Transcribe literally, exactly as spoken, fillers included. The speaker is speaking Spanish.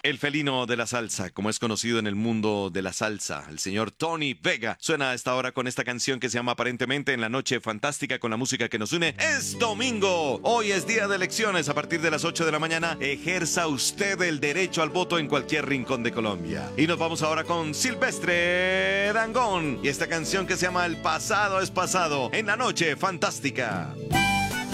El felino de la salsa, como es conocido en el mundo de la salsa, el señor Tony Vega, suena a esta hora con esta canción que se llama Aparentemente en la Noche Fantástica con la música que nos une. Es domingo, hoy es día de elecciones a partir de las ocho de la mañana. Ejerza usted el derecho al voto en cualquier rincón de Colombia. Y nos vamos ahora con Silvestre Dangond y esta canción que se llama El pasado es pasado en la Noche Fantástica.